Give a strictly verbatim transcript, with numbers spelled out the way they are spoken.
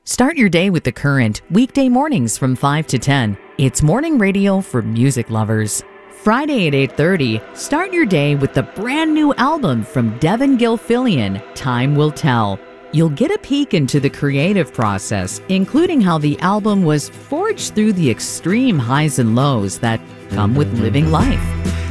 Start your day with The Current, weekday mornings from five to ten. It's morning radio for music lovers. Friday at eight thirty, start your day with the brand new album from Devin Gilfillian, Time Will Tell. You'll get a peek into the creative process, including how the album was forged through the extreme highs and lows that come with living life.